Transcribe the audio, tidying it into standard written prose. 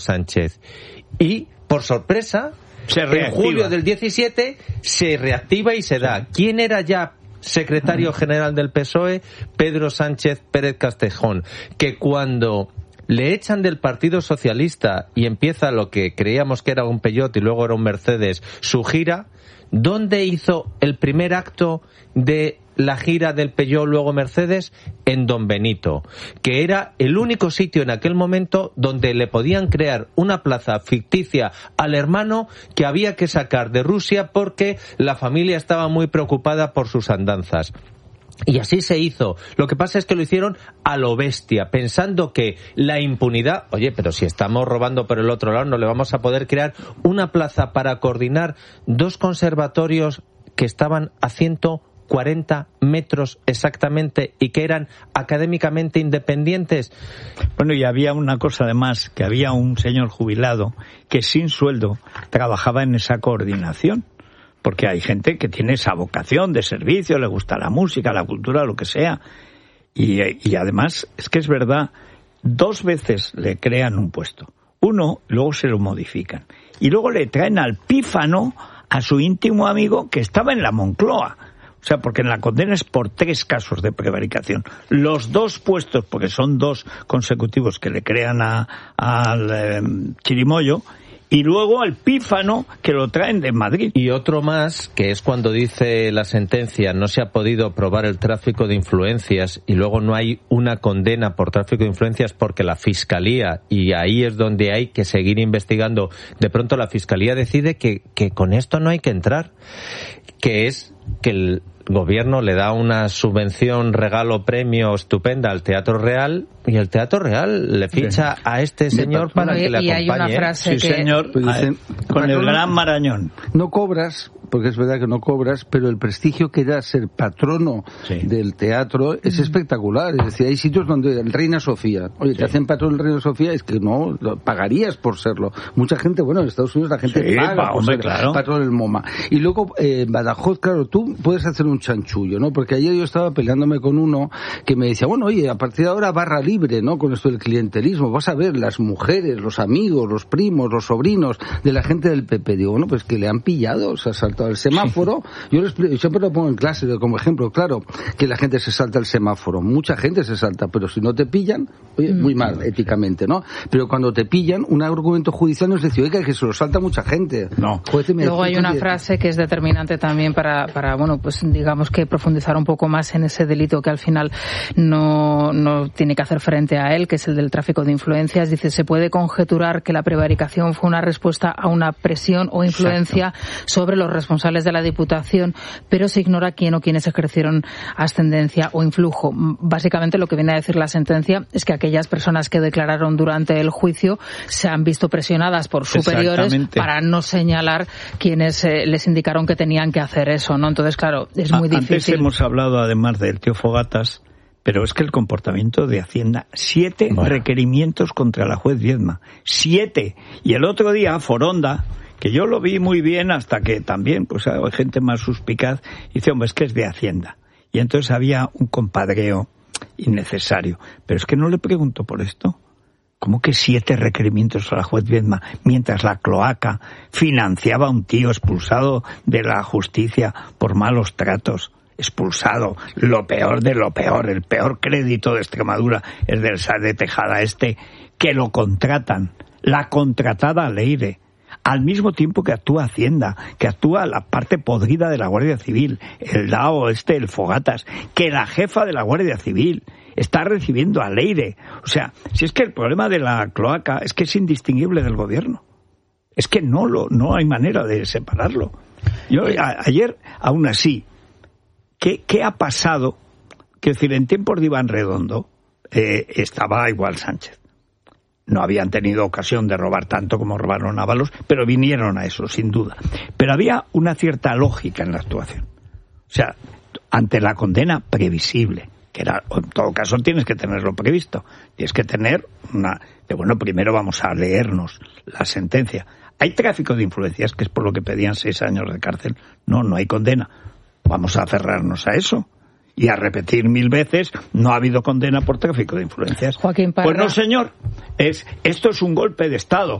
Sánchez. Y, por sorpresa, en julio del 17 se reactiva y se da. ¿Quién era ya secretario general del PSOE? Pedro Sánchez Pérez Castejón, que cuando le echan del Partido Socialista y empieza lo que creíamos que era un Peugeot y luego era un Mercedes, su gira, ¿dónde hizo el primer acto de la gira del Peugeot luego Mercedes? En Don Benito, que era el único sitio en aquel momento donde le podían crear una plaza ficticia al hermano que había que sacar de Rusia porque la familia estaba muy preocupada por sus andanzas. Y así se hizo. Lo que pasa es que lo hicieron a lo bestia, pensando que la impunidad... Oye, pero si estamos robando por el otro lado, no le vamos a poder crear una plaza para coordinar dos conservatorios que estaban a 140 metros exactamente y que eran académicamente independientes. Bueno, y había una cosa además, que había un señor jubilado que sin sueldo trabajaba en esa coordinación. Porque hay gente que tiene esa vocación de servicio, le gusta la música, la cultura, lo que sea. Y además, es que es verdad, 2 veces le crean un puesto. Uno, luego se lo modifican. Y luego le traen al pífano a su íntimo amigo que estaba en la Moncloa. O sea, porque en la condena es por 3 casos de prevaricación. Los 2 puestos, porque son 2 consecutivos que le crean al Chirimoyo, y luego al pífano que lo traen de Madrid. Y otro más, que es cuando dice la sentencia, no se ha podido probar el tráfico de influencias, y luego no hay una condena por tráfico de influencias porque la Fiscalía, y ahí es donde hay que seguir investigando, de pronto la Fiscalía decide que con esto no hay que entrar, que es que el gobierno le da una subvención, regalo, premio estupenda al Teatro Real, y el Teatro Real le ficha a este señor para que le acompañe. Y hay una frase sí, señor, pues dicen, con el gran Marañón. No cobras, porque es verdad que no cobras, pero el prestigio que da ser patrono del teatro es espectacular. Es decir, hay sitios donde Reina Sofía, oye, te hacen patrón del Reina Sofía, es que no, pagarías por serlo. Mucha gente, bueno, en Estados Unidos la gente paga por ser patrón del MoMA. Y luego, Badajoz, claro, tú puedes hacer un chanchullo, ¿no? Porque ayer yo estaba peleándome con uno que me decía, bueno, oye, a partir de ahora barra libre, ¿no? Con esto del clientelismo, vas a ver las mujeres, los amigos, los primos, los sobrinos de la gente del PP. Digo, bueno, pues que le han pillado, se ha saltado el semáforo. Yo siempre lo pongo en clase como ejemplo, claro, que la gente se salta el semáforo. Mucha gente se salta, pero si no te pillan, oye, muy mal, éticamente, ¿no? Pero cuando te pillan, un argumento judicial no es decir, oiga, que se lo salta mucha gente. No. Luego hay una frase que es determinante también para bueno, pues digamos que profundizar un poco más en ese delito que al final no tiene que hacer frente a él, que es el del tráfico de influencias. Dice, se puede conjeturar que la prevaricación fue una respuesta a una presión o influencia sobre los responsables de la Diputación, pero se ignora quién o quiénes ejercieron ascendencia o influjo. Básicamente lo que viene a decir la sentencia es que aquellas personas que declararon durante el juicio se han visto presionadas por superiores para no señalar quienes les indicaron que tenían que hacer eso, ¿no? Entonces, claro, es muy difícil. Antes hemos hablado además del tío Fogatas, pero es que el comportamiento de Hacienda, 7 requerimientos contra la juez Viedma, 7. Y el otro día, Foronda, que yo lo vi muy bien hasta que también, pues hay gente más suspicaz, dice, hombre, es que es de Hacienda. Y entonces había un compadreo innecesario. Pero es que no le pregunto por esto. ¿Cómo que 7 requerimientos a la juez Viedma mientras la cloaca financiaba a un tío expulsado de la justicia por malos tratos? Expulsado, lo peor de lo peor, el peor crédito de Extremadura es del SAR de Tejada que lo contratan, la contratada Leire, al mismo tiempo que actúa Hacienda, que actúa la parte podrida de la Guardia Civil, el DAO el Fogatas, que la jefa de la Guardia Civil está recibiendo a Leire. O sea, si es que el problema de la cloaca es que es indistinguible del gobierno. Es que no hay manera de separarlo. Yo ayer, aún así, ¿qué ha pasado? Quiero decir, en tiempos de Iván Redondo estaba igual Sánchez. No habían tenido ocasión de robar tanto como robaron Ábalos, pero vinieron a eso, sin duda. Pero había una cierta lógica en la actuación. O sea, ante la condena previsible, que era, en todo caso tienes que tenerlo previsto. Tienes que tener bueno, primero vamos a leernos la sentencia. Hay tráfico de influencias, que es por lo que pedían 6 años de cárcel. No hay condena. Vamos a aferrarnos a eso. Y a repetir 1000 veces, no ha habido condena por tráfico de influencias. Joaquín Parra. Pues no, señor. Esto es un golpe de Estado.